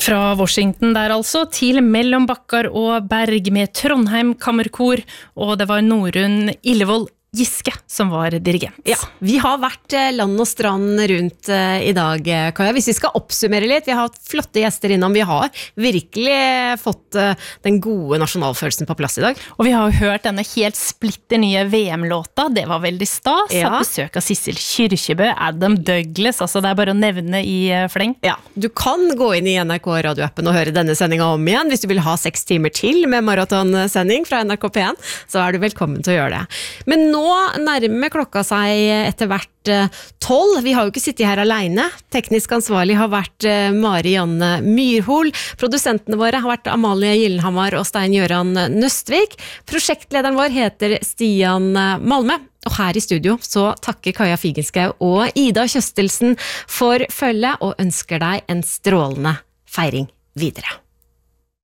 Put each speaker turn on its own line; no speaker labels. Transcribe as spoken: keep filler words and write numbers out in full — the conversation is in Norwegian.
Fra Washington der altså, til mellom Bakkar og Berg med Trondheim Kammerkor, og det var Norunn Illevold Giske som var dirigent.
Ja, vi har vært land og strand rundt uh, i dag, Kaja. Hvis vi skal oppsummere litt, vi har hatt flotte gjester innom, vi har virkelig fått uh, den gode nasjonalfølelsen på plass i dag.
Og vi har jo hørt denne helt splitter nye V M-låta, det var veldig stas.
Ja.
Hatt besøk av Sissel Kyrkjebø, Adam Douglas, altså det er bare å nevne i uh, fleng.
Ja, du kan gå inn i N R K radioappen og høre denne sendingen om igjen. Hvis du vil ha seks timer til med maratonsending fra N R K P en, så er du velkommen til å gjøre det. Men nå Nå nærmer klokka seg etter hvert tolv. Vi har jo ikke sittet her alene. Teknisk ansvarlig har vært Mari Janne Myrhol. Produsentene våre har vært Amalie Gyllenhammar og Stein Gjøran Nøstvik. Prosjektlederen vår heter Stian Malme. Og her i studio så takker Kaja Figenschou og Ida Kjøstelsen for følget og ønsker deg en strålende feiring videre.